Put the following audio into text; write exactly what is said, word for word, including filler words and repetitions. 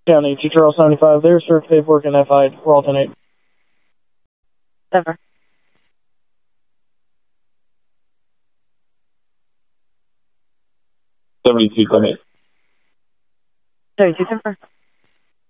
County, G Charles seventy-five, there's sir, paperwork and F I, we're all ten eight. Denver. seventy-two, ten eight. seventy-two, Denver.